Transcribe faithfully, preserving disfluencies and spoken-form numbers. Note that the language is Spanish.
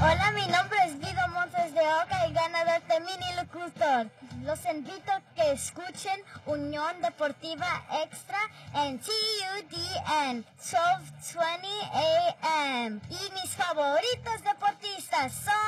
Hola, mi nombre es Guido Montes de Oca, el ganador de Mini Locutor. Los invito a que escuchen Unión Deportiva Extra en T U D N, twelve twenty a m. Y mis favoritos deportistas son